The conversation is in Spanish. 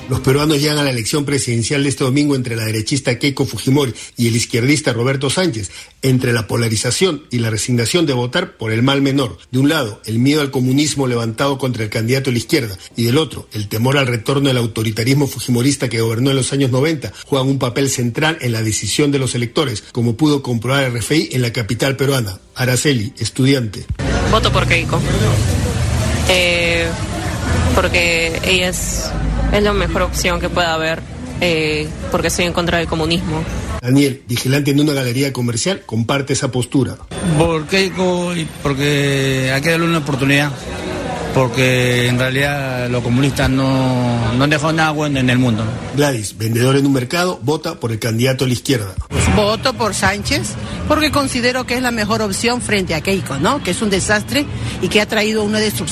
Los peruanos llegan a la elección presidencial de este domingo entre la derechista Keiko Fujimori y el izquierdista Roberto Sánchez, entre la polarización y la resignación de votar por el mal menor. De un lado, el miedo al comunismo levantado contra el candidato de la izquierda, y del otro, el temor al retorno del autoritarismo fujimorista que gobernó en los años 90, juegan un papel central en la decisión de los electores, como pudo comprobar el RFI en la capital peruana. Araceli, estudiante. Voto por Keiko. Porque ella es la mejor opción que pueda haber, porque estoy en contra del comunismo. Daniel, vigilante en una galería comercial, comparte esa postura. Por Keiko, porque hay que darle una oportunidad, porque en realidad los comunistas no han dejado nada bueno en el mundo. Gladys, vendedor en un mercado, vota por el candidato de la izquierda. Voto por Sánchez, porque considero que es la mejor opción frente a Keiko, ¿no? Que es un desastre y que ha traído una destrucción